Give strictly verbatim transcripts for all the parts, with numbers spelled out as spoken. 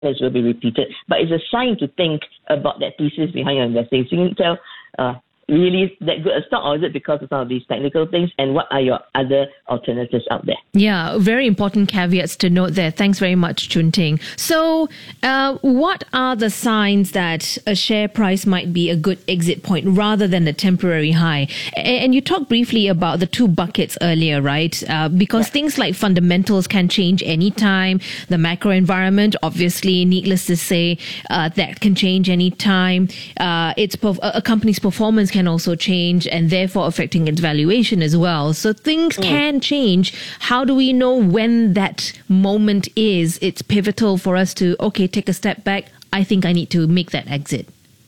as will be repeated. But it's a sign to think about that thesis behind your investing. So you can tell, uh, really that good a stock, or is it because of some of these technical things, and what are your other alternatives out there? Yeah, very important caveats to note there. Thanks very much, Choon Ting. So uh, what are the signs that a share price might be a good exit point rather than a temporary high? And you talked briefly about the two buckets earlier, right? Uh, because yeah. things like fundamentals can change anytime. The macro environment, obviously, needless to say, uh, that can change anytime. Uh, it's perf- a company's performance can also change, and therefore affecting its valuation as well. So things mm. can change. How do we know when that moment is? It's pivotal for us to, okay, take a step back. I think I need to make that exit.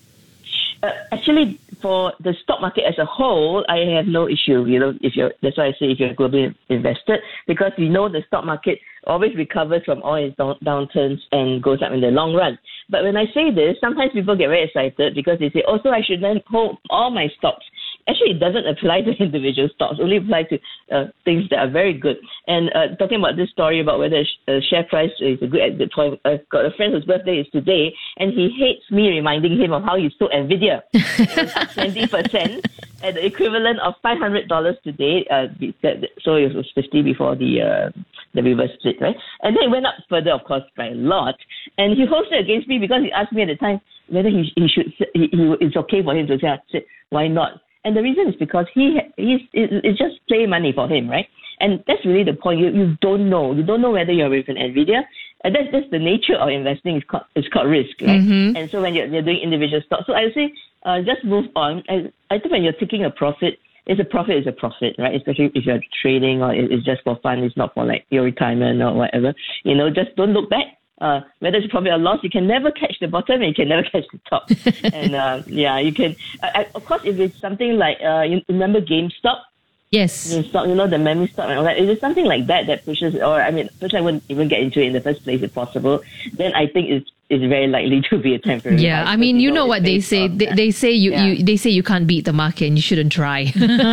Uh, actually, for the stock market as a whole, I have no issue. You know, if you're that's why I say if you're globally invested, because we know the stock market always recovers from all its down, downturns and goes up in the long run. But when I say this, sometimes people get very excited because they say, "Oh, so I should then hold all my stocks." Actually, it doesn't apply to individual stocks. It only apply to uh, things that are very good. And uh, talking about this story about whether a, sh- a share price is a good exit point, I've got a friend whose birthday is today, and he hates me reminding him of how he sold Nvidia. twenty percent at the equivalent of five hundred dollars today. Uh, so it was fifty before the uh, the reverse split, right? And then it went up further, of course, by a lot. And he holds it against me because he asked me at the time whether he, he should, he, he, it's okay for him to say, I said, why not? And the reason is because he he's it's just play money for him, right? And that's really the point. You you don't know. You don't know whether you're with an Nvidia. And that's that's the nature of investing. It's called it's called risk, right? Mm-hmm. And so when you're, you're doing individual stocks, so I would say uh, just move on. I, I think when you're taking a profit, it's a profit is a profit, right? Especially if you're trading or it's just for fun. It's not for like your retirement or whatever. You know, just don't look back. Uh, whether it's profit or loss, you can never catch the bottom and you can never catch the top. and uh, yeah, you can. I, of course, if it's something like uh, you remember GameStop. Yes. GameStop, you know, the memory stock and all that. If it's something like that that pushes, or I mean, first I wouldn't even get into it in the first place if possible. Then I think it's it's very likely to be a temporary. Yeah, I mean, you know, know what they say. They, they say you, yeah. you they say you can't beat the market and you shouldn't try.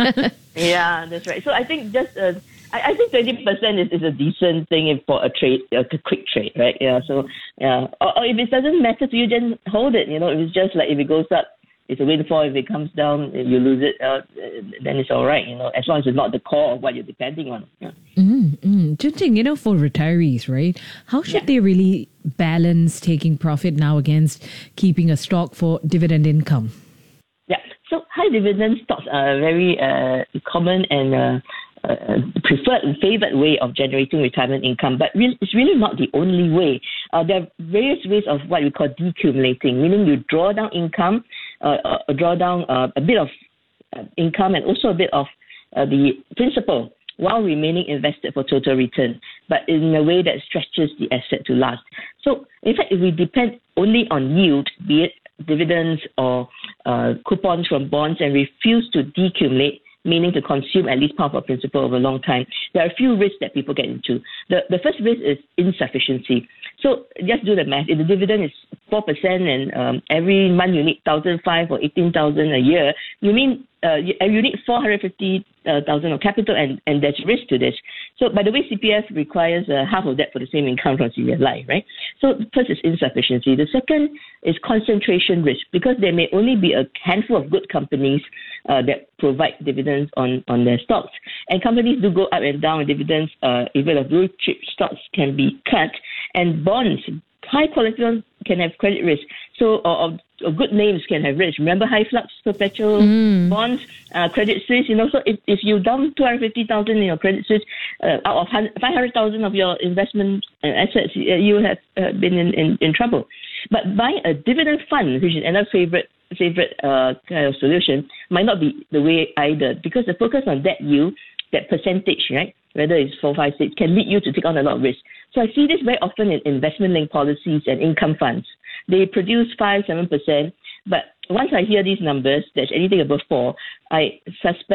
Yeah, that's right. So I think just. Uh, I think twenty percent is, is a decent thing for a trade, a quick trade, right? Yeah. So, yeah. Or, or if it doesn't matter to you, then hold it. You know, if it's just like if it goes up, it's a windfall. If it comes down, you lose it, uh, then it's all right. You know, as long as it's not the core of what you're depending on. Yeah. Mm-hmm. Choon Ting, you know, for retirees, right? How should yeah. they really balance taking profit now against keeping a stock for dividend income? Yeah. So high dividend stocks are very uh, common and. Uh, Uh, preferred and favored way of generating retirement income, but re- it's really not the only way. Uh, there are various ways of what we call decumulating, meaning you draw down income, uh, uh, draw down uh, a bit of uh, income and also a bit of uh, the principal while remaining invested for total return, but in a way that stretches the asset to last. So, in fact, if we depend only on yield, be it dividends or uh, coupons from bonds, and refuse to decumulate, meaning to consume at least part of our principal over a long time, there are a few risks that people get into. The the first risk is insufficiency. So just do the math. If the dividend is four percent and um, every month you need one thousand five hundred or eighteen thousand a year, you mean uh, you, you need four hundred fifty thousand of capital, and, and there's risk to this. So by the way, C P F requires uh, half of that for the same income from C P F Life, right? So first is insufficiency. The second is concentration risk, because there may only be a handful of good companies uh, that provide dividends on, on their stocks. And companies do go up and down. Dividends, uh, even of blue chip stocks, can be cut. And bonds, high quality ones, can have credit risk. So, or, or, or good names can have risk. Remember high flux perpetual mm. bonds, uh, Credit Suisse, you know, so if, if you dump two hundred fifty thousand in your Credit Suisse, uh, out of five hundred thousand of your investment uh, assets, uh, you have uh, been in, in, in trouble. But buying a dividend fund, which is another favorite favorite uh, kind of solution, might not be the way either, because the focus on that yield, that percentage, right, whether it's four, five, six, can lead you to take on a lot of risk. So I see this very often in investment-linked policies and income funds. They produce five, seven percent, but once I hear these numbers, that's anything above four, I suspect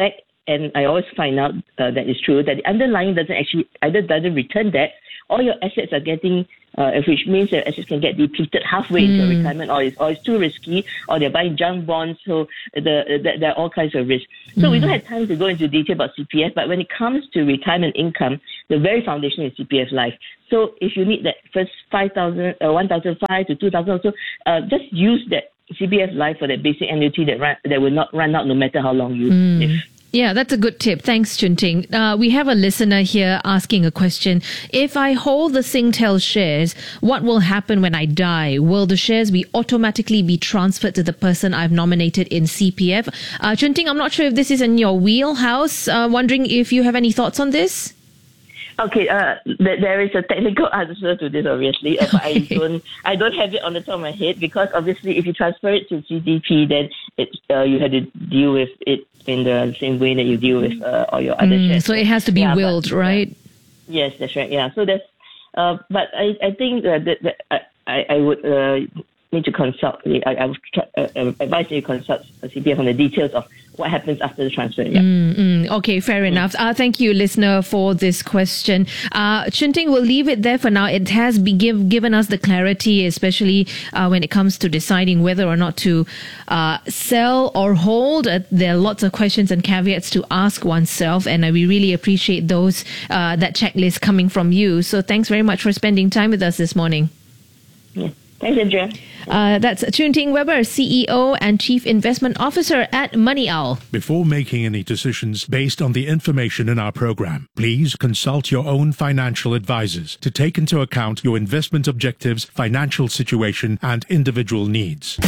and I always find out uh, that it's true, that the underlying doesn't actually either doesn't return that, or your assets are getting, uh, which means that assets can get depleted halfway mm. into retirement, or it's, or it's too risky, or they're buying junk bonds, so the, the, there are all kinds of risks. So mm. we don't have time to go into detail about C P F, but when it comes to retirement income, the very foundation is C P F Life. So if you need that first five thousand, uh, one thousand five to two thousand or so, uh, just use that C P F Life for that basic annuity that run, that will not run out no matter how long you mm. live. Yeah, that's a good tip. Thanks, Chun Ting. Uh, we have a listener here asking a question. If I hold the Singtel shares, what will happen when I die? Will the shares be automatically be transferred to the person I've nominated in C P F? Uh, Chun Ting, I'm not sure if this is in your wheelhouse. Uh, wondering if you have any thoughts on this? Okay, uh, th- there is a technical answer to this, obviously, uh, but I don't, I don't have it on the top of my head, because obviously, if you transfer it to C D P, then it, uh, you have to deal with it in the same way that you deal with uh, all your other mm, shares. So it has to be yeah, willed, but, right? Uh, yes, that's right. Yeah. So that's, uh, but I, I think uh, that, that I, I would uh, need to consult. I, I would try, uh, advise you to consult C P F on the details of what happens after the transfer. Yeah. Mm-hmm. Okay, fair mm. enough. Uh, thank you, listener, for this question. Uh, Chun Ting, we'll leave it there for now. It has be give, given us the clarity, especially uh, when it comes to deciding whether or not to uh, sell or hold. Uh, there are lots of questions and caveats to ask oneself, and uh, we really appreciate those, uh, that checklist coming from you. So thanks very much for spending time with us this morning. Yeah. Thanks, Andrea. Uh, that's Chun Ting Weber, C E O and Chief Investment Officer at Money Owl. Before making any decisions based on the information in our program, please consult your own financial advisors to take into account your investment objectives, financial situation, and individual needs.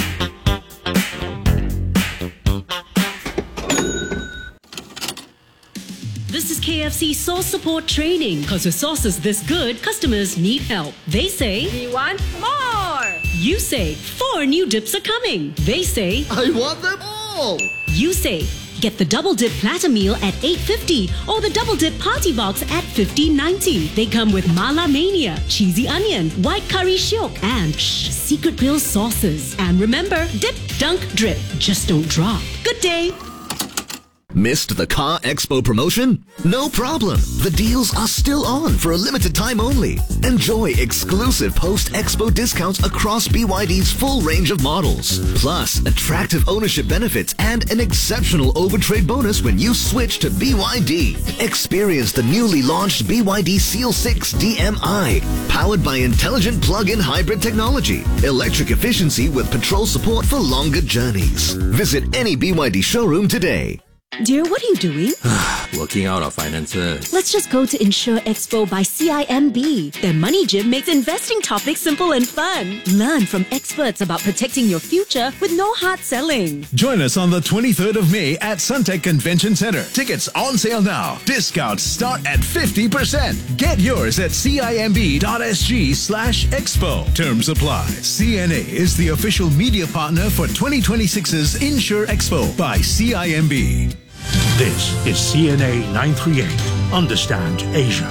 This is K F C Sauce Support Training. Because with sauces this good, customers need help. They say, we want more. You say, four new dips are coming. They say, I want them all. You say, get the Double Dip Platter Meal at eight fifty or the Double Dip Party Box at fifteen ninety. They come with Mala Mania, Cheesy Onion, White Curry Shiok, and shh, Secret Grill sauces. And remember, dip, dunk, drip. Just don't drop. Good day. Missed the Car Expo promotion? No problem. The deals are still on for a limited time only. Enjoy exclusive post-expo discounts across B Y D's full range of models. Plus, attractive ownership benefits and an exceptional overtrade bonus when you switch to B Y D. Experience the newly launched B Y D Seal six D M I, powered by intelligent plug-in hybrid technology, electric efficiency with patrol support for longer journeys. Visit any B Y D showroom today. Dear, what are you doing? Working out our finances. Let's just go to Insure Expo by C I M B. Their money gym makes investing topics simple and fun. Learn from experts about protecting your future with no hard selling. Join us on the twenty-third of May at Suntec Convention Centre. Tickets on sale now. Discounts start at fifty percent. Get yours at cimb.sg slash expo. Terms apply. C N A is the official media partner for twenty twenty-six's Insure Expo by C I M B. This is C N A nine thirty-eight. Understand Asia.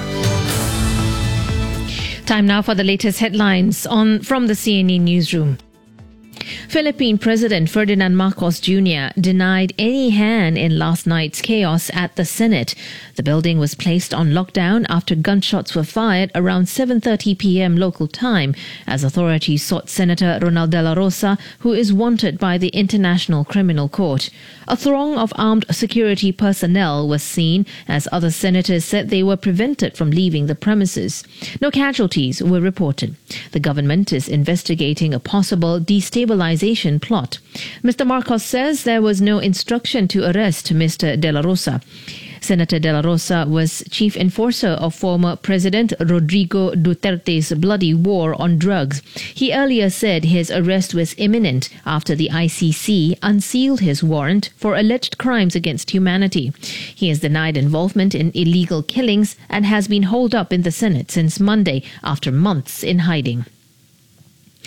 Time now for the latest headlines on from the C N A newsroom. Philippine President Ferdinand Marcos Junior denied any hand in last night's chaos at the Senate. The building was placed on lockdown after gunshots were fired around seven thirty p.m. local time as authorities sought Senator Ronald De La Rosa, who is wanted by the International Criminal Court. A throng of armed security personnel was seen as other senators said they were prevented from leaving the premises. No casualties were reported. The government is investigating a possible destabilization plot. Mister Marcos says there was no instruction to arrest Mister De La Rosa. Senator De La Rosa was chief enforcer of former President Rodrigo Duterte's bloody war on drugs. He earlier said his arrest was imminent after the I C C unsealed his warrant for alleged crimes against humanity. He has denied involvement in illegal killings and has been holed up in the Senate since Monday after months in hiding.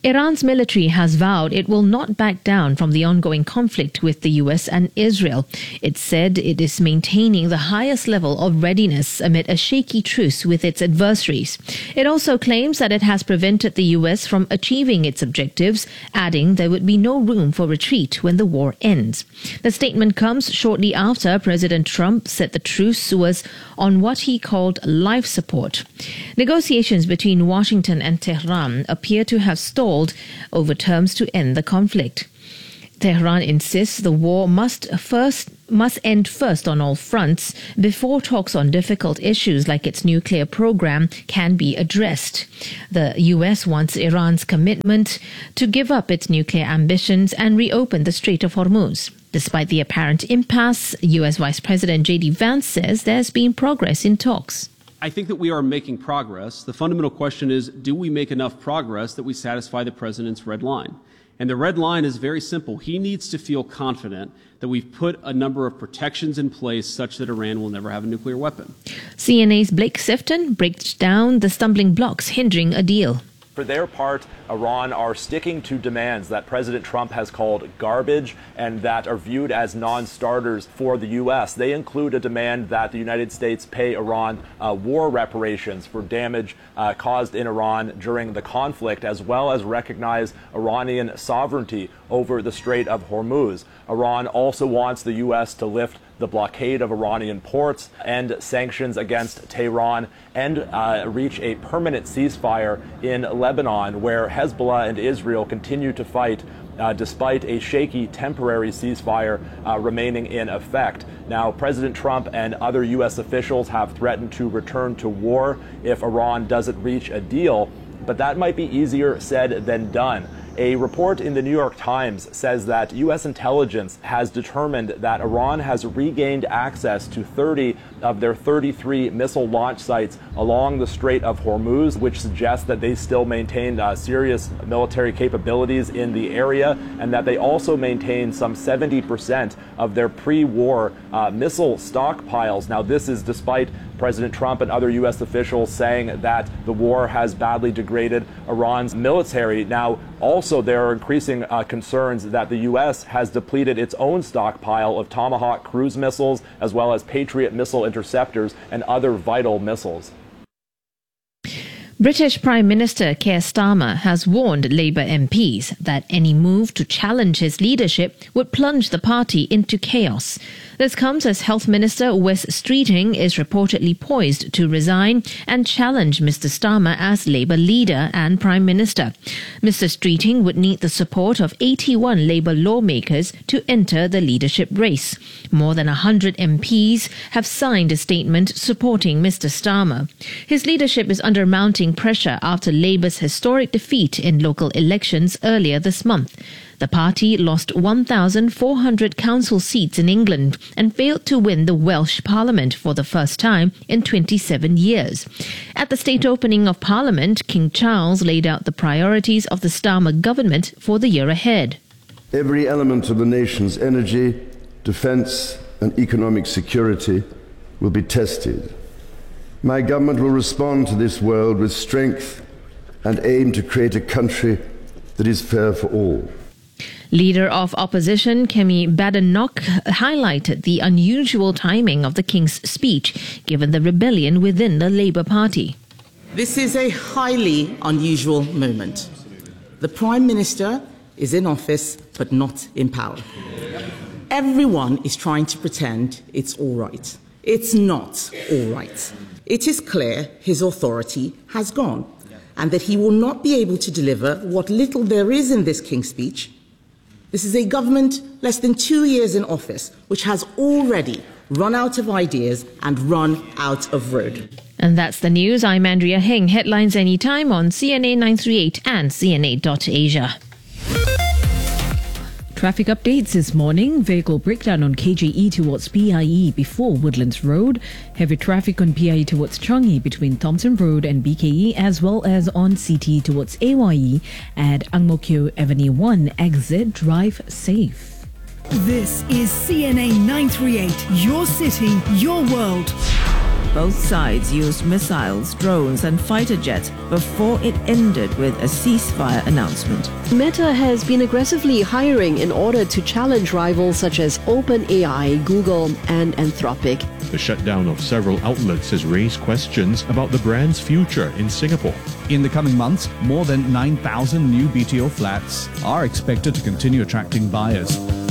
Iran's military has vowed it will not back down from the ongoing conflict with the U S and Israel. It said it is maintaining the highest level of readiness amid a shaky truce with its adversaries. It also claims that it has prevented the U S from achieving its objectives, adding there would be no room for retreat when the war ends. The statement comes shortly after President Trump said the truce was on what he called life support. Negotiations between Washington and Tehran appear to have stalled over terms to end the conflict. Tehran insists the war must first must end first on all fronts before talks on difficult issues like its nuclear program can be addressed. The U S wants Iran's commitment to give up its nuclear ambitions and reopen the Strait of Hormuz. Despite the apparent impasse, U S Vice President J D Vance says there's been progress in talks. I think that we are making progress. The fundamental question is, do we make enough progress that we satisfy the president's red line? And the red line is very simple. He needs to feel confident that we've put a number of protections in place such that Iran will never have a nuclear weapon. C N A's Blake Sifton breaks down the stumbling blocks hindering a deal. For their part, Iran are sticking to demands that President Trump has called garbage and that are viewed as non-starters for the U S. They include a demand that the United States pay Iran uh, war reparations for damage uh, caused in Iran during the conflict, as well as recognize Iranian sovereignty over the Strait of Hormuz. Iran also wants the U S to lift the blockade of Iranian ports, end sanctions against Tehran, and uh, reach a permanent ceasefire in Lebanon, where Hezbollah and Israel continue to fight uh, despite a shaky temporary ceasefire uh, remaining in effect. Now, President Trump and other U S officials have threatened to return to war if Iran doesn't reach a deal, but that might be easier said than done. A report in the New York Times says that U S intelligence has determined that Iran has regained access to thirty of their thirty-three missile launch sites along the Strait of Hormuz, which suggests that they still maintain uh, serious military capabilities in the area, and that they also maintain some seventy percent of their pre-war uh, missile stockpiles. Now, this is despite President Trump and other U S officials saying that the war has badly degraded Iran's military. Now, also, there are increasing uh, concerns that the U S has depleted its own stockpile of Tomahawk cruise missiles, as well as Patriot missile interceptors and other vital missiles. British Prime Minister Keir Starmer has warned Labour M Ps that any move to challenge his leadership would plunge the party into chaos. This comes as Health Minister Wes Streeting is reportedly poised to resign and challenge Mister Starmer as Labour leader and Prime Minister. Mister Streeting would need the support of eighty-one Labour lawmakers to enter the leadership race. More than one hundred M Ps have signed a statement supporting Mister Starmer. His leadership is under mounting pressure after Labour's historic defeat in local elections earlier this month. The party lost one thousand four hundred council seats in England and failed to win the Welsh Parliament for the first time in twenty-seven years. At the state opening of Parliament, King Charles laid out the priorities of the Starmer government for the year ahead. Every element of the nation's energy, defence and economic security will be tested. My government will respond to this world with strength and aim to create a country that is fair for all. Leader of Opposition Kemi Badenoch highlighted the unusual timing of the King's speech, given the rebellion within the Labour Party. This is a highly unusual moment. The Prime Minister is in office, but not in power. Everyone is trying to pretend it's all right. It's not all right. It is clear his authority has gone, and that he will not be able to deliver what little there is in this King's speech. This is a government less than two years in office, which has already run out of ideas and run out of road. And that's the news. I'm Andrea Heng. Headlines anytime on C N A nine three eight and C N A dot Asia. Traffic updates this morning. Vehicle breakdown on K J E towards P I E before Woodlands Road. Heavy traffic on P I E towards Changi between Thompson Road and B K E, as well as on C T towards A Y E at Ang Mo Kio Avenue one. Exit, drive safe. This is C N A nine three eight, your city, your world. Both sides used missiles, drones, and fighter jets before it ended with a ceasefire announcement. Meta has been aggressively hiring in order to challenge rivals such as OpenAI, Google, and Anthropic. The shutdown of several outlets has raised questions about the brand's future in Singapore. In the coming months, more than nine thousand new B T O flats are expected to continue attracting buyers.